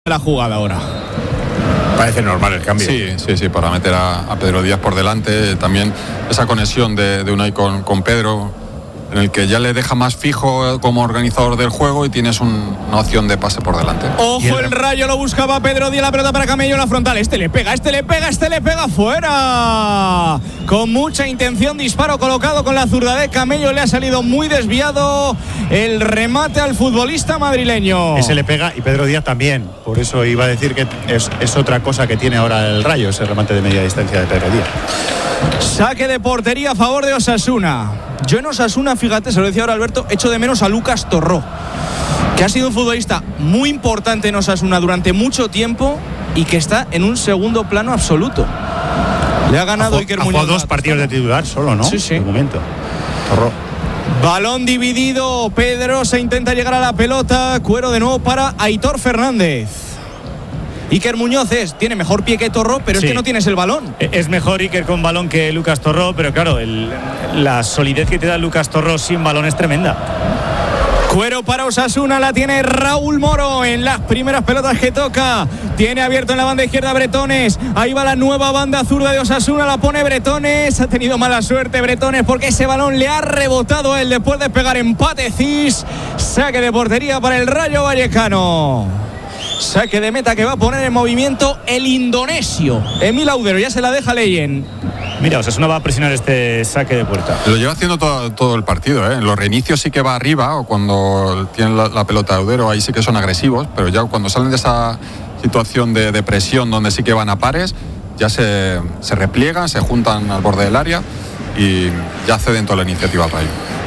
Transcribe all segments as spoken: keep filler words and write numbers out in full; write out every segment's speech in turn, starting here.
la jugada ahora. Parece normal el cambio. Sí, sí, sí, para meter a, a Pedro Díaz por delante. También esa conexión de, de Unai con, con Pedro, en el que ya le deja más fijo como organizador del juego y tienes un, una opción de pase por delante. Ojo, el, el Rayo lo buscaba Pedro Díaz, la pelota para Camello en la frontal. Este le pega, este le pega, este le pega fuera. Con mucha intención, disparo colocado con la zurda de Camello, le ha salido muy desviado el remate al futbolista madrileño. Ese le pega y Pedro Díaz también. Por eso iba a decir que es, es otra cosa que tiene ahora el Rayo, ese remate de media distancia de Pedro Díaz. Saque de portería a favor de Osasuna. Yo en Osasuna, fíjate, se lo decía ahora Alberto, echo de menos a Lucas Torró, que ha sido un futbolista muy importante en Osasuna durante mucho tiempo y que está en un segundo plano absoluto. Le ha ganado Iker Muñoz. Ha jugado dos partidos de titular solo, ¿no? Sí, sí. De momento. Torró. Balón dividido, Pedro se intenta llegar a la pelota, cuero de nuevo para Aitor Fernández. Iker Muñoz es, tiene mejor pie que Torró, pero sí, es que no tienes el balón. Es mejor Iker con balón que Lucas Torró, pero claro, el, la solidez que te da Lucas Torró sin balón es tremenda. Cuero para Osasuna, la tiene Raúl Moro en las primeras pelotas que toca. Tiene abierto en la banda izquierda Bretones. Ahí va la nueva banda zurda de Osasuna, la pone Bretones. Ha tenido mala suerte Bretones porque ese balón le ha rebotado a él después de pegar empate Cis. Saque de portería para el Rayo Vallecano. Saque de meta que va a poner en movimiento el indonesio Emil Audero, ya se la deja Leyen. Mira, Osasuna va a presionar este saque de puerta. Lo lleva haciendo todo, todo el partido, ¿eh? En los reinicios sí que va arriba, o cuando tienen la, la pelota de Audero, ahí sí que son agresivos, pero ya cuando salen de esa situación de, de presión donde sí que van a pares, ya se, se repliegan, se juntan al borde del área y ya ceden toda la iniciativa al Rayo.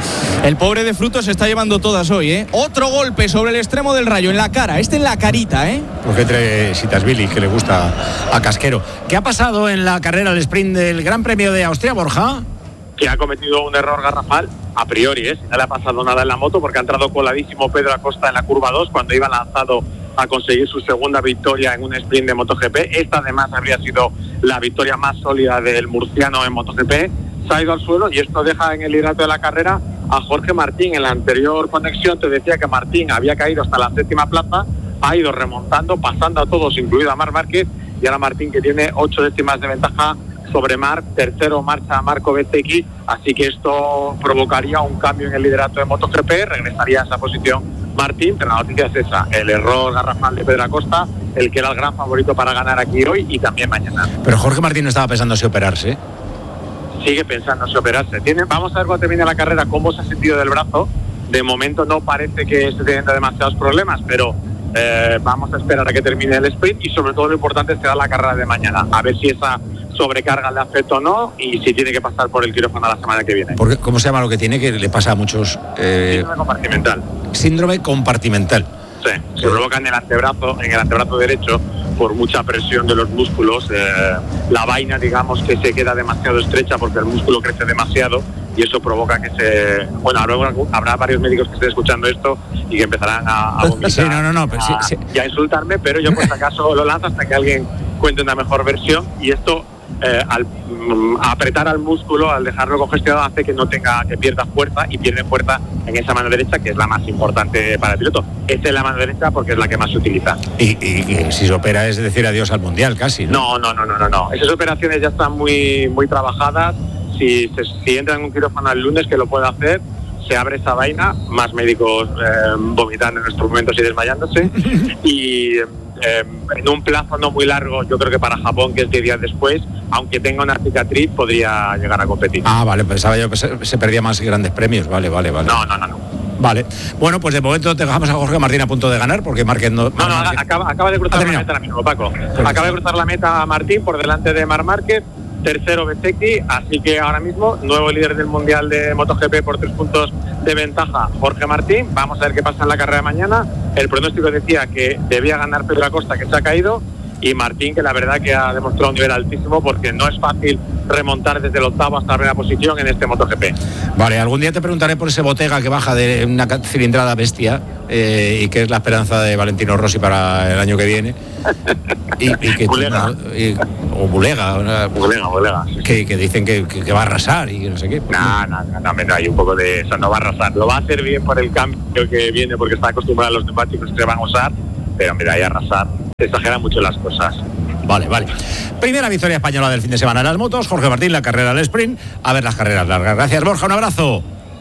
El pobre de Frutos se está llevando todas hoy, ¿eh? Otro golpe sobre el extremo del Rayo, en la cara, este en la carita, ¿eh? Porque entre Sitasvili, que le gusta a Casquero. ¿Qué ha pasado en la carrera al sprint del Gran Premio de Austria, Borja? Que ha cometido un error garrafal, a priori, ¿eh? No le ha pasado nada en la moto porque ha entrado coladísimo Pedro Acosta en la curva dos cuando iba lanzado a conseguir su segunda victoria en un sprint de MotoGP. Esta además habría sido la victoria más sólida del murciano en MotoGP. Se ha ido al suelo y esto deja en el liderato de la carrera a Jorge Martín. En la anterior conexión te decía que Martín había caído hasta la séptima plaza, ha ido remontando, pasando a todos, incluido a Marc Márquez, y ahora Martín, que tiene ocho décimas de ventaja sobre Marc. Tercero marcha Marco Bezzecchi, así que esto provocaría un cambio en el liderato de MotoGP, regresaría a esa posición Martín, pero la noticia es esa, el error garrafal de Pedro Acosta, el que era el gran favorito para ganar aquí hoy y también mañana. Pero Jorge Martín no estaba pensando si operarse. Sigue pensando en operarse. Tiene, vamos a ver cuando termine la carrera cómo se ha sentido del brazo. De momento no parece que esté teniendo demasiados problemas, pero eh, vamos a esperar a que termine el sprint y sobre todo lo importante será la carrera de mañana. A ver si esa sobrecarga le afecta o no y si tiene que pasar por el quirófano la semana que viene. Porque, ¿cómo se llama lo que tiene? Que le pasa a muchos... Eh... Síndrome compartimental. Síndrome compartimental. Sí, se sí. provoca en el antebrazo, en el antebrazo derecho, por mucha presión de los músculos, eh, la vaina, digamos, que se queda demasiado estrecha porque el músculo crece demasiado y eso provoca que se... Bueno, habrá, habrá varios médicos que estén escuchando esto y que empezarán a, a vomitar, sí, no, no, no, pero a, sí, sí. y a insultarme, pero yo por si acaso lo lanzo hasta que alguien cuente una mejor versión y esto... Eh, al mm, apretar al músculo, al dejarlo congestionado, hace que no tenga, que pierda fuerza y pierde fuerza en esa mano derecha, que es la más importante para el piloto. Esta es la mano derecha porque es la que más se utiliza. Y, y, y si se opera es decir adiós al mundial casi, ¿no? No, no, no, no, no, no. Esas operaciones ya están muy, muy trabajadas. Si, se, si entra en un quirófano el lunes, que lo puede hacer, se abre esa vaina, más médicos eh, vomitando en estos momentos y desmayándose y eh, en un plazo no muy largo, yo creo que para Japón, que es diez días después, aunque tenga una cicatriz, podría llegar a competir. Ah, vale, pensaba yo que se, se perdía más grandes premios, vale, vale, vale. No, no, no, no. Vale, bueno, pues de momento dejamos a Jorge Martín a punto de ganar porque Márquez no... No, no, Márquez... acaba, acaba de cruzar la meta ahora mismo, Paco. Pues acaba de cruzar la meta Martín por delante de Marc Márquez, tercero Bezzecchi, así que ahora mismo nuevo líder del Mundial de MotoGP por tres puntos de ventaja Jorge Martín. Vamos a ver qué pasa en la carrera de mañana. El pronóstico decía que debía ganar Pedro Acosta, que se ha caído, y Martín, que la verdad que ha demostrado un nivel altísimo porque no es fácil remontar desde el octavo hasta la primera posición en este MotoGP. Vale, algún día te preguntaré por ese Bottega que baja de una cilindrada bestia eh, y que es la esperanza de Valentino Rossi para el año que viene. y, y que Bulega. Tú, y, o Bulega, una, Bulega, Bulega. Sí. Que, que dicen que, que, que va a arrasar y que no sé qué. No, no, no, no, no, hay un poco de eso, no va a arrasar. Lo va a hacer bien por el cambio que viene porque está acostumbrado a los neumáticos que se van a usar, pero mira, hay a arrasar. se exageran mucho las cosas. Vale, vale. Primera victoria española del fin de semana en las motos. Jorge Martín, la carrera del sprint. A ver las carreras largas. Gracias, Borja. Un abrazo.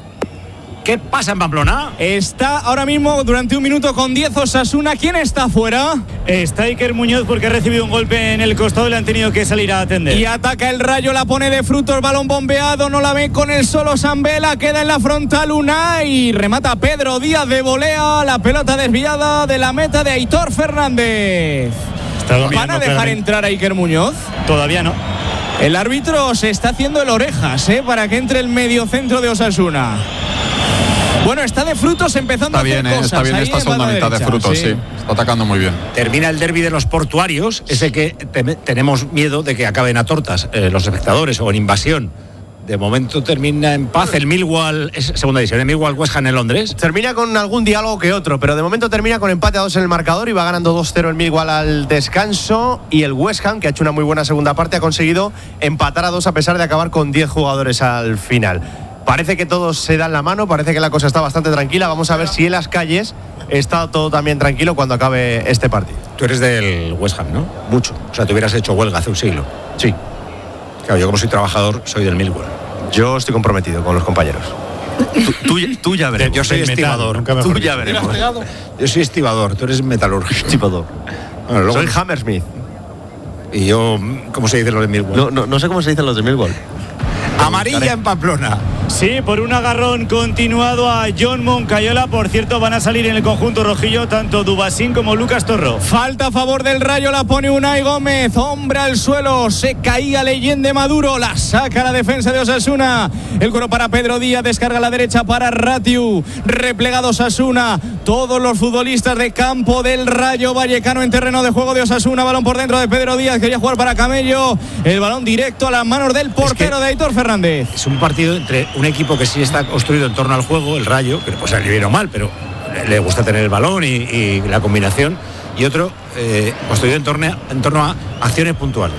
¿Qué pasa en Pamplona? Está ahora mismo durante un minuto con diez Osasuna. ¿Quién está fuera? Está Iker Muñoz porque ha recibido un golpe en el costado y le han tenido que salir a atender. Y ataca el Rayo, la pone de frutos, balón bombeado, no la ve con el solo Sambela, queda en la frontal Unai, remata Pedro Díaz de volea, la pelota desviada de la meta de Aitor Fernández. ¿Van a dejar entrar a Iker Muñoz? Todavía no. El árbitro se está haciendo el orejas, ¿eh? Para que entre el mediocentro de Osasuna. Bueno, está de frutos empezando está bien, a hacer eh, cosas. Está bien esta segunda mitad de frutos, sí. sí. Está atacando muy bien. Termina el derbi de los portuarios, ese que te- tenemos miedo de que acaben a tortas eh, los espectadores o en invasión. De momento termina en paz. El Millwall, es segunda división, el Millwall West Ham en Londres. Termina con algún diálogo que otro, pero de momento termina con empate a dos en el marcador y va ganando dos cero el Millwall al descanso. Y el West Ham, que ha hecho una muy buena segunda parte, ha conseguido empatar a dos a pesar de acabar con diez jugadores al final. Parece que todos se dan la mano, parece que la cosa está bastante tranquila. Vamos a ver si en las calles está todo también tranquilo cuando acabe este partido. Tú eres del West Ham, ¿no? Mucho. O sea, te hubieras hecho huelga hace un siglo. Sí. Claro, yo como soy trabajador, soy del Millwall. Yo estoy comprometido con los compañeros. Tú, tú, tú ya veremos. Yo soy Del metal, estibador. nunca mejor Tú ya dicho. veremos. Yo soy estibador, tú eres metalúrgico. Estibador. Bueno, luego- Soy Hammersmith. Y yo, ¿cómo se dice lo de Millwall? No, no, no sé cómo se dicen los de Millwall. Amarilla en Pamplona. Sí, por un agarrón continuado a John Moncayola. Por cierto, van a salir en el conjunto rojillo tanto Dubasín como Lucas Torro. Falta a favor del Rayo, la pone Unai Gómez. Hombre al suelo, se caía Leyende Maduro. La saca la defensa de Osasuna. El coro para Pedro Díaz, descarga a la derecha para Ratiu. Replegado Osasuna. Todos los futbolistas de campo del Rayo Vallecano en terreno de juego de Osasuna. Balón por dentro de Pedro Díaz. Quería jugar para Camello. El balón directo a las manos del portero Es que de Aitor Fernández. Es un partido entre un equipo que sí está construido en torno al juego, el Rayo, que pues salir bien o mal, pero le gusta tener el balón y, y la combinación, y otro eh, construido en torno, a, en torno a acciones puntuales.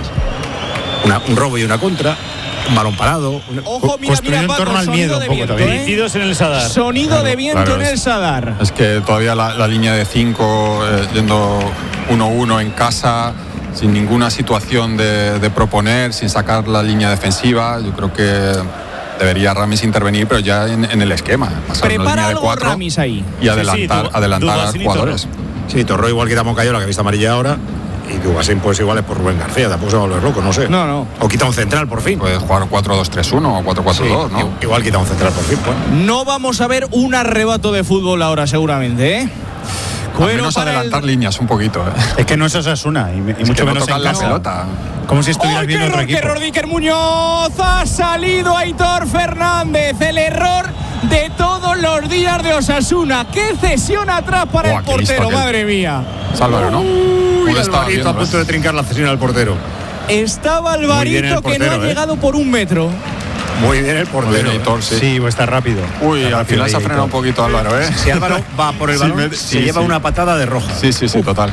Una- un robo y una contra, un balón parado. Una, Ojo, mira, Construido mira, en Paco, torno al sonido miedo, de un poco viento, también. ¿eh? Metidos en el Sadar. Sonido Claro, de viento claro, en es- el Sadar. Es que todavía la, la línea de cinco, eh, yendo uno uno en casa, sin ninguna situación de, de proponer, sin sacar la línea defensiva, yo creo que debería Ramis intervenir, pero ya en, en el esquema. Pasar una Prepara línea de algo cuatro Ramis ahí. y adelantar, Sí, sí, adelantar Dubasín a y jugadores. Sí, Torro igual quita Moncayola, que ha visto amarilla ahora, y Dubasín pues igual es por Rubén García, tampoco se va a volver loco, no sé. No, no. O quita un central por fin. Puede jugar cuatro dos tres uno o cuatro cuatro Sí, dos, ¿no? Igual quita un central por fin, pues. No vamos a ver un arrebato de fútbol ahora, seguramente, ¿eh? Al Cuero menos para adelantar el- líneas un poquito, ¿eh? Es que no es Osasuna y, y Es mucho que no menos tocan en la casa. pelota. Como si estuvieras ¡Oh, qué viendo otro error, qué equipo. error de Iker Muñoz! Ha salido Aitor Fernández. El error de todos los días de Osasuna. ¡Qué cesión atrás para Buah, el qué listo portero! aquel. ¡Madre mía! Es Álvaro, ¿no? Uy, Uy, estaba Alvarito viendo, a punto ¿eh? de trincar la cesión al portero. Estaba bien el Alvarito que no portero, ha ¿eh? llegado por un metro. Muy bien el Muy portero. bien, Aitor, sí. Sí, pues está rápido. Uy, Está al rápido final se ha ahí, frenado un Aitor. poquito Álvaro, ¿eh? Si Álvaro va por el Sí, balón, me- se sí, lleva sí. una patada de roja. Sí, sí, sí, total.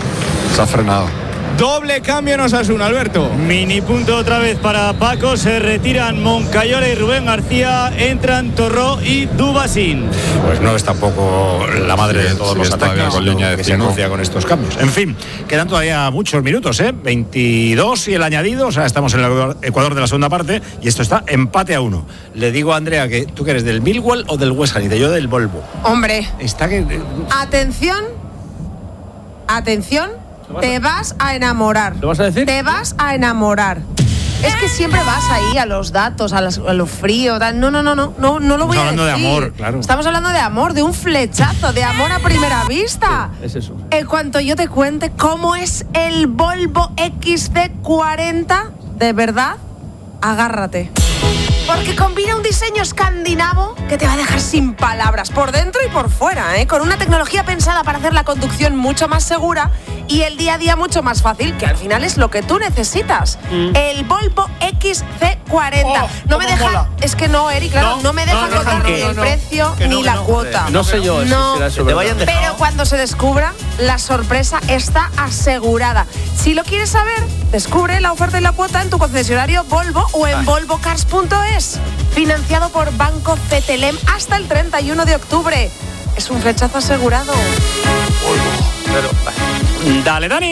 Se ha frenado. Doble cambio en Osasuna, Alberto. Mini punto otra vez para Paco. Se retiran Moncayola y Rubén García. Entran Torró y Dubasín. Pues no es tampoco la madre Sí, de todos sí, los está ataques bien con línea de que se cinco. anuncia con estos cambios. En fin, quedan todavía muchos minutos, ¿eh? veintidós y el añadido, o sea, estamos en el Ecuador- Ecuador de la segunda parte y esto está empate a uno. Le digo a Andrea que tú que eres del Millwall o del West Ham, y de yo del Volvo. Hombre, Está que eh, atención, atención, te vas a enamorar. ¿Lo vas a decir? Te vas a enamorar. Es que siempre vas ahí a los datos, a, las- a lo frío, tal. No, no, no, no, no, no lo Estamos voy a hablando de decir. amor, claro. Estamos hablando de amor, de un flechazo, de amor a primera vista. Es eso. En cuanto yo te cuente cómo es el Volvo X C cuarenta, de verdad, agárrate. Porque combina un diseño escandinavo que te va a dejar sin palabras, por dentro y por fuera, ¿eh? Con una tecnología pensada para hacer la conducción mucho más segura y el día a día mucho más fácil, que al final es lo que tú necesitas. El Volvo X C cuarenta. Oh, no me cómo deja, mola. es que no, Eric, claro, no, No, me no, dejan no, contar no, ni no, el no. precio Que no, ni que la no. cuota. No sé yo, No. si será eso, ¿verdad? Pero cuando se descubra, la sorpresa está asegurada. Si lo quieres saber, descubre la oferta y la cuota en tu concesionario Volvo o en volvo cars punto es. Financiado por Banco Cetelem hasta el treinta y uno de octubre. Es un flechazo asegurado. Dale, Dani.